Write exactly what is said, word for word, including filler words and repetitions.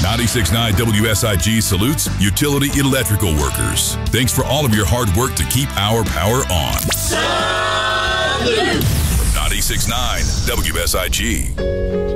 ninety-six point nine W S I G salutes utility electrical workers. Thanks for all of your hard work to keep our power on. Salute! From ninety-six point nine W S I G.